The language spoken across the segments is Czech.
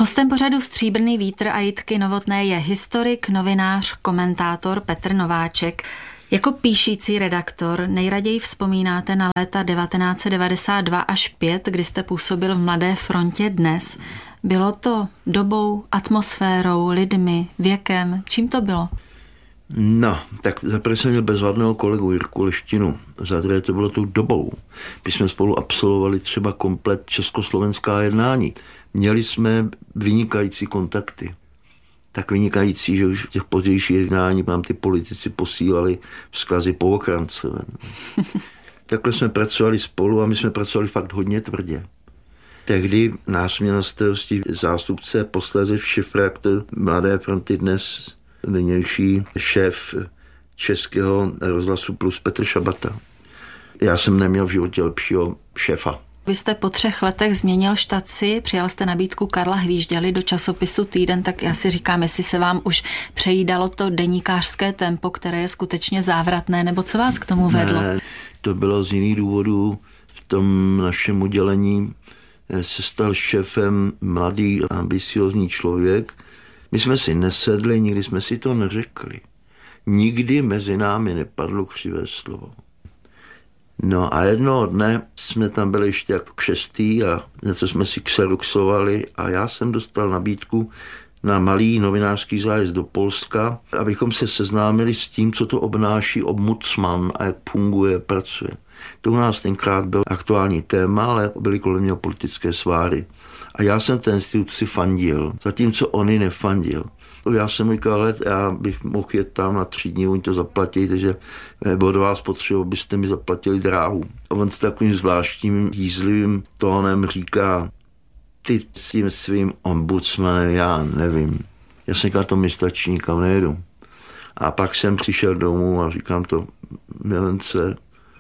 Hostem pořadu Stříbrný vítr a Jitky Novotné je historik, novinář, komentátor Petr Nováček. Jako píšící redaktor nejraději vzpomínáte na léta 1992 až 5, kdy jste působil v Mladé frontě Dnes. Bylo to dobou, atmosférou, lidmi, věkem? Čím to bylo? No, tak zaprvé jsem měl bezvadného kolegu Jirku Leštinu. Za druhé to bylo tou dobou. My jsme spolu absolvovali třeba komplet československá jednání. Měli jsme vynikající kontakty. Tak vynikající, že už v těch pozdějších jednání nám ty politici posílali vzkazy po ochrance. Takhle jsme pracovali spolu a my jsme pracovali fakt hodně tvrdě. Tehdy nás měl na starosti zástupce, posléze šéfredaktor Mladé fronty Dnes, nynější šéf Českého rozhlasu Plus Petr Šabata. Já jsem neměl v životě lepšího šéfa. Vy jste po 3 letech změnil štaci, přijal jste nabídku Karla Hvížděly do časopisu Týden, tak já si říkám, jestli se vám už přejídalo to deníkářské tempo, které je skutečně závratné, nebo co vás k tomu vedlo? Ne, to bylo z jiných důvodů. V tom našem udělení se stal šéfem mladý, ambiciózní člověk. My jsme si nesedli, nikdy jsme si to neřekli. Nikdy mezi námi nepadlo křivé slovo. No a jednoho dne jsme tam byli ještě jako kšestý a něco jsme si xeroxovali a já jsem dostal nabídku na malý novinářský zájezd do Polska, abychom se seznámili s tím, co to obnáší ombudsman a jak funguje, pracuje. To u nás tenkrát byl aktuální téma, ale byly kolem něho politické sváry. A já jsem té instituci fandil, zatímco oni nefandil. Já jsem říkal, já bych mohl jet tam na 3 dny, oni to zaplatí, takže od vás potřebuji, abyste mi zaplatili dráhu. A on s takovým zvláštním jízlivým tónem říká, ty s tím svým ombudsmanem, já nevím. Já jsem říkal, to mi stačí, nikam nejedu. A pak jsem přišel domů a říkám to milence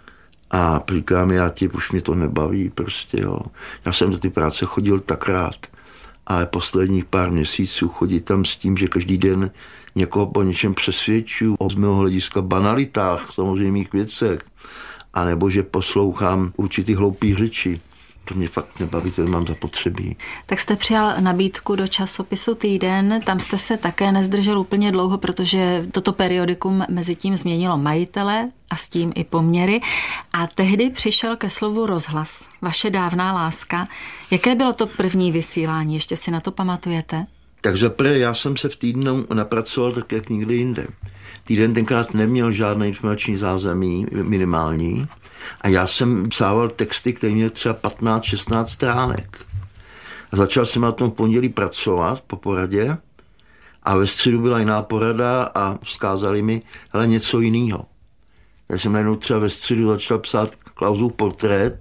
a říkám, už mě to nebaví prostě, jo. Já jsem do ty práce chodil tak rád. Ale posledních pár měsíců chodí tam s tím, že každý den někoho po něčem přesvědčuju o z mého hlediska banalitách, samozřejmých věcech, anebo že poslouchám určitý hloupý řeči. To mě fakt nebaví, to mám zapotřebí. Tak jste přijal nabídku do časopisu Týden, tam jste se také nezdržel úplně dlouho, protože toto periodikum mezi tím změnilo majitele a s tím i poměry. A tehdy přišel ke slovu Rozhlas, vaše dávná láska. Jaké bylo to první vysílání, ještě si na to pamatujete? Tak zaprvé já jsem se v Týdnu napracoval tak, jak nikdy jinde. Týden tenkrát neměl žádné informační zázemí minimální a já jsem psával texty, které měly třeba 15-16 stránek. A začal jsem na tom v pondělí pracovat po poradě a ve středu byla jiná porada a vzkázali mi, hele, něco jiného. Já jsem najednou třeba ve středu začal psát Klausův portrét,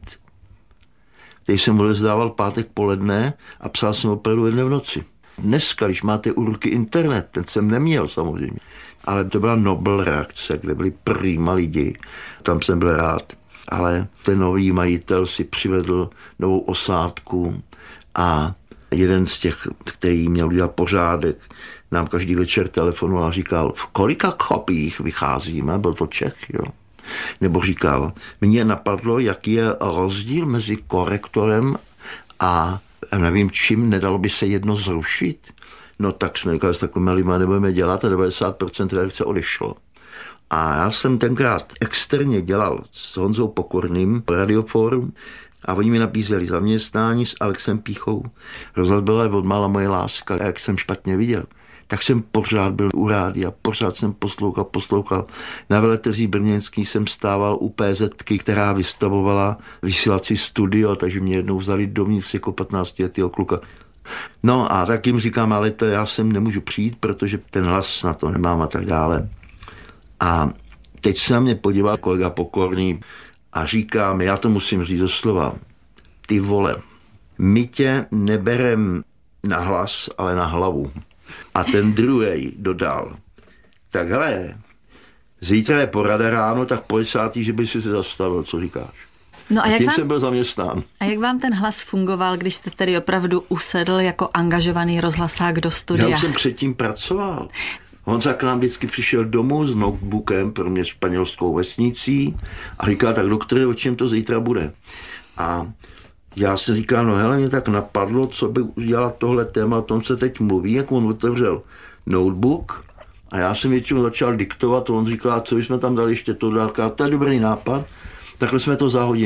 který jsem odezdával pátek poledne a psal jsem opravdu jedné v noci. Dneska, když máte u ruky internet, ten jsem neměl samozřejmě, ale to byla Nobel reakce, kde byli prýma lidi, tam jsem byl rád. Ale ten nový majitel si přivedl novou osádku a jeden z těch, který měl udělat pořádek, nám každý večer telefonoval a říkal, v kolika kopiích vycházíme, byl to Čech, jo. Nebo říkal, mně napadlo, jaký je rozdíl mezi korektorem a nevím čím, nedalo by se jedno zrušit. No tak jsme říkali, s takovými lidmi nebudeme dělat a 90% redakce odešlo. A já jsem tenkrát externě dělal s Honzou Pokorným Radioforum a oni mi nabízeli zaměstnání s Alexem Píchou. Rozhlas byla odmála moje láska. A jak jsem špatně viděl, tak jsem pořád byl u rádia, pořád jsem poslouchal. Na veletrzí brněnský jsem stával u PZky, která vystavovala vysílací studio, takže mě jednou vzali dovnitř jako 15letýho kluka. No a tak jim říkám, ale to já sem nemůžu přijít, protože ten hlas na to nemám a tak dále. A teď se na mě podíval kolega Pokorný a říkám, já to musím říct doslova, ty vole, my tě neberem na hlas, ale na hlavu. A ten druhej dodal, tak hele, zítra je porada ráno, tak po 10. že by si se zastavil, co říkáš? No a tím jsem byl zaměstnán. A jak vám ten hlas fungoval, když jste tedy opravdu usedl jako angažovaný rozhlasák do studia? Já jsem předtím pracoval. Honza k nám vždycky přišel domů s notebookem, pro mě španělskou vesnicí, a říkal, tak doktore, o čem to zítra bude? A Já jsem říkal, no hele, mě tak napadlo, co by udělal tohle téma, o tom se teď mluví, jak on otevřel notebook a já jsem většinou začal diktovat, on říkal, co jsme tam dali ještě to je dobrý nápad, takhle jsme to za hodinu